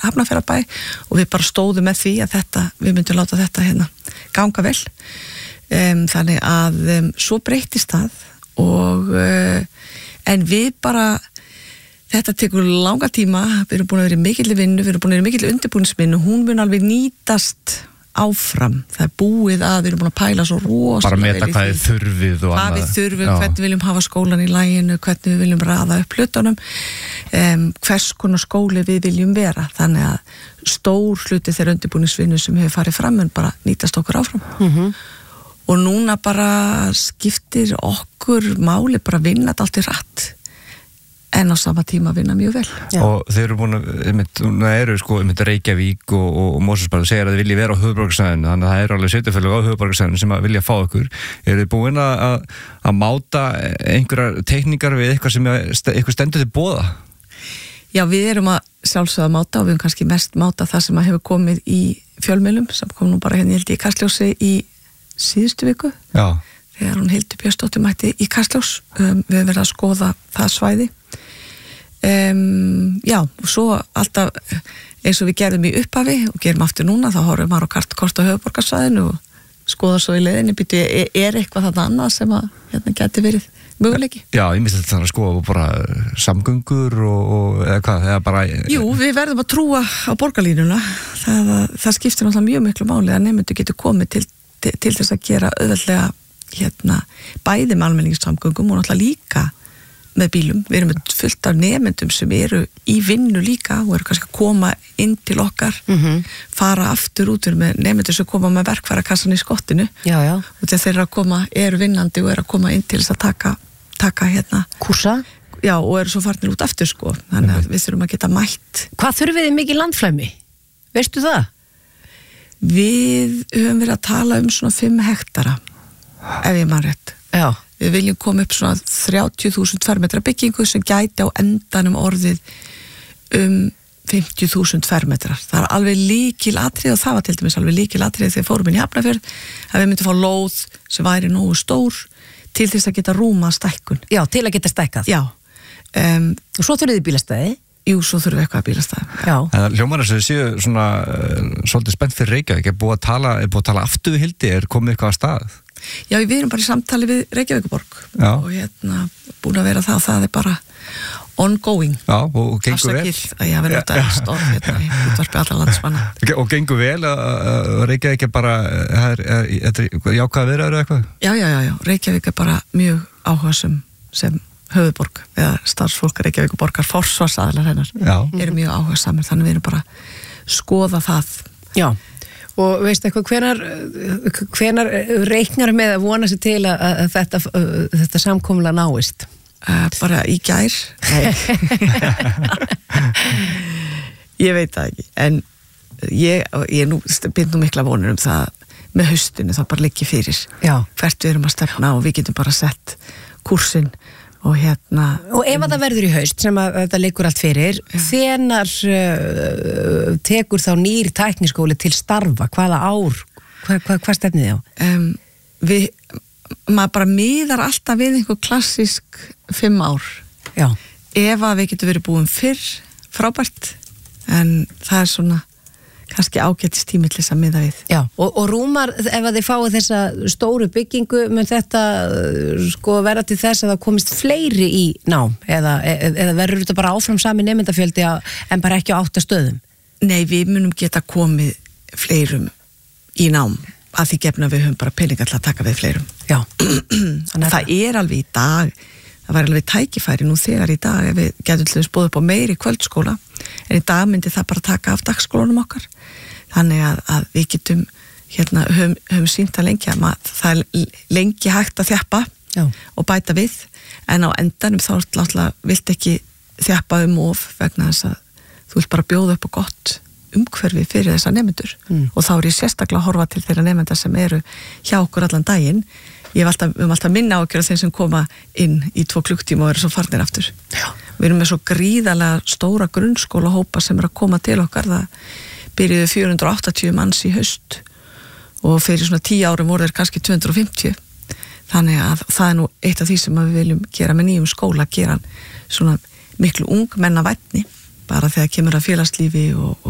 Hafnarfjarðarbæ og við bara stóðum með því að við myndum láta þetta hérna ganga vel. Þannig að svo breyttist það og en við bara þetta tekur langa tíma, við erum búin að vera í mikilli vinnu, við erum búin að vera í mikilli undirbúningsvinnu, hún mun alveg nýtast áfram, það búið að við erum búin að pæla svo rosalega bara meta hvað þið þurfið og annað. Hvað við þurfum, hvernig við viljum hafa skólan í laginu, hvernig við viljum raða upp hlutunum, hvers konar skóli við viljum vera, þannig að stór hluti þeirra undirbúningsvinnu sem hefur farið fram en bara nýtast okkur áfram. Og núna bara skiptir okkur máli bara vinna þetta allt í rætt. En á sama tíma vinna mjög vel. Já. Og þeir eru búin að Reykjavík og Mosfellsbær segir að þið vilja vera á höfuðborgarsvæðinu, þannig að það eru alveg sveitarfélög á höfuðborgarsvæðinu sem að vilja fá okkur. Eru þið búin að máta einhverjar teikningar við eitthvað sem eitthvað stendur til boða? Já, við erum að sjálfsögða máta og við erum kannski mest máta það sem að hefur komið í fjölmiðlum, sem kom nú bara hérna ég held í Kastljósi í síðustu viku. Já. Þegar hún Hildur Björnsdóttir mætti í Kastljós, við höfum verið að skoða það svæði. Já, og svo alltaf eins og við gerðum í upphafi og gerum aftur núna, þá horfum maður á kort á höfuðborgarsvæðinu og skoða svo í leiðinni býtu, eitthvað þarna annað sem að hérna geti verið möguleiki? Já, ég myndi þetta að skoða bara samgöngur og eða hvað, eða bara... Jú, við verðum að trúa á borgarlínuna, það skiptir náttúrulega mjög miklu máli að nemendur getur komið til þess að gera auðveldlega hérna bæði með almenningssamgöngum og náttúrulega líka með bílum. Við erum með fullt af nemendum sem eru í vinnu líka og eru kannski að koma inn til okkar, fara aftur út með nemendur sem koma með verkfærakassan í skottinu. Já. Og þegar þeir eru vinnandi og eru að koma inn til þess að taka hérna kursa. Já, og eru svo farnir út aftur sko. Þannig að við þurfum að geta mætt. Hvað þurfið þið mikið landflæmi? Veistu það? Við höfum verið að tala svona 5 hektara, ef ég man rétt. Já. Við viljum koma upp svona 30.000 fermetra byggingu sem gæti á endanum orðið 50.000 fermetrar. Það er alveg lykilatriði og það var til dæmis alveg lykilatriði þegar fórum inn í Hafnarfjörð að við myndum fá lóð sem væri nógu stór til þess að geta rúma stækkun. Já, til að geta stækkað. Já. Og svo þurfið þið bílastæði? Jú, svo þurfum við eitthvað að bílastæði. Já. En hljómar þess að þið séu svona svolítið spennt fyrir Reykjavík, er búið að tala aftur við Hildi, er komið eitthvað að stað? Já, við erum bara í samtali við Reykjavíkurborg og hérna búin að vera það er bara ongoing. Já, og gengur vel. Afsakið að ég hafi notað stóð hérna í útvarpi allra landsmanna. Og gengur vel að Reykjavík er bara jákvæða viðræður eða eitthvað? Já, Reykjavík er bara mjög áhugasum sem höfuðborg eða starfsfólk Reykjavíkurborgar, forsvarsaðilar hennar eru mjög áhugasamir, þannig við erum bara skoða það. Já. Og veistu eitthvað, hvenær reiknar með að vona sér til að þetta samkomulag náist? Bara í gær. Ég veit það ekki, en ég nú bind nú mikla vonur það með haustinu, það bara liggi fyrir. Já. Hvert við erum að stefna og við getum bara sett kursinn og hérna... Og ef það verður í haust sem að þetta liggur allt fyrir, hvenær tekur þá nýr tækniskóli til starfa? Hvaða ár? Hvað stefnið þið á? Maður bara miðar alltaf við einhver klassísk 5 ár. Já. Ef að við getum verið búin fyrr, frábært, en það er svona kannski ágætist tími til þess að miða við. Já, og rúmar, ef að þið fáið þessa stóru byggingu, mun þetta sko vera til þess að það komist fleiri í nám, eða verður þetta bara áfram sami nemendafjöldi en bara ekki á 8 stöðum? Nei, við munum geta komið fleirum í nám, að því gefna við höfum bara peningar til að taka við fleirum. Já. Það er alveg í dag, það var alveg tækifæri nú þegar í dag ef við getum til þess búið upp á meiri kvöldskóla, en í dag myndi það bara taka af dagskólanum okkar. Þannig að við getum hérna, höfum sýnt það lengi að það er lengi hægt að þjappa og bæta við, en á endanum þá vilt ekki þjappa of vegna þess að þú vilt bara bjóða upp á gott umhverfi fyrir þessa nemendur og þá er ég sérstaklega að horfa til þeirra nemenda sem eru hjá okkur allan daginn. Ég hef alltaf minna ágjörð þeim sem koma inn í 2 klukktíma og eru svo farnir aftur. Já. Við erum með svo gríðarlega stóra grunnskólahópa sem eru að koma til okkar. Það byrjuðu 480 manns í haust og fyrir svona 10 árum voru þeir kannski 250. Þannig að það er nú eitt af því sem við viljum gera með nýjum skóla, gera svona miklu ungmennavænni bara þegar kemur að félagslífi og